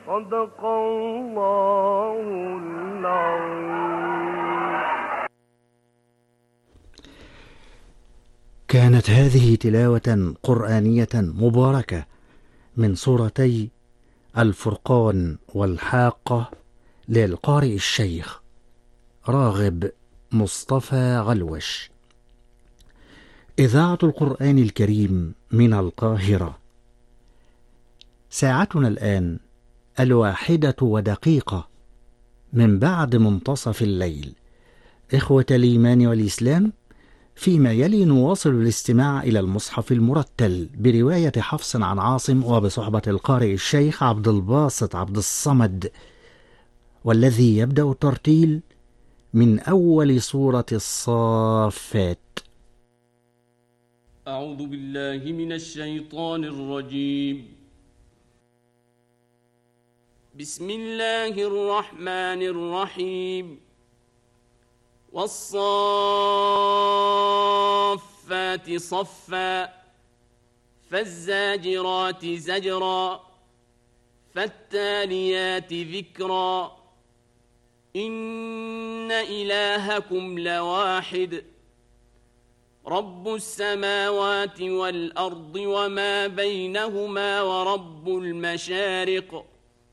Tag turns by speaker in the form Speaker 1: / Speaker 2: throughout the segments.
Speaker 1: صدق الله العظيم.
Speaker 2: كانت هذه تلاوة قرآنية مباركة من سورتي الفرقان والحاقة للقارئ الشيخ راغب مصطفى علوش. إذاعة القرآن الكريم من القاهرة. ساعتنا الآن 1:01 من بعد منتصف الليل. إخوة الإيمان والإسلام، فيما يلي نواصل الاستماع إلى المصحف المرتل برواية حفص عن عاصم وبصحبة القارئ الشيخ عبد الباسط عبد الصمد، والذي يبدأ الترتيل من أول سورة الصافات.
Speaker 3: أعوذ بالله من الشيطان الرجيم. بسم الله الرحمن الرحيم. والصافات صفا فالزاجرات زجرا فالتاليات ذكرا إن إلهكم لواحد رب السماوات والأرض وما بينهما ورب المشارق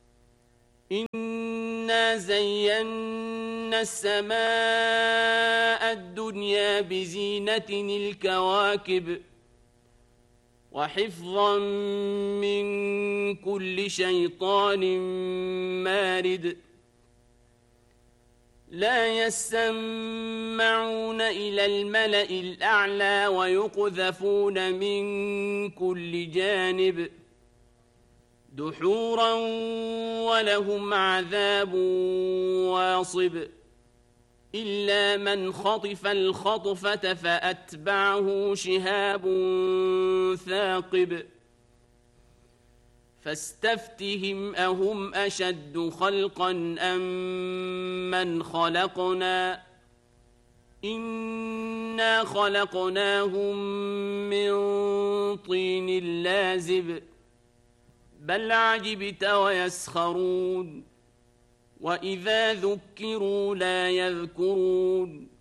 Speaker 3: إنا زينا السماء الدنيا بزينة الكواكب وحفظا من كل شيطان مارد لا يسمعون إلى الملأ الأعلى ويقذفون من كل جانب دحورا ولهم عذاب واصب إلا من خطف الخطفة فأتبعه شهاب ثاقب فاستفتهم أهم أشد خلقا أم من خلقنا إنا خلقناهم من طين لازب بل عجبت ويسخرون وإذا ذكروا لا يذكرون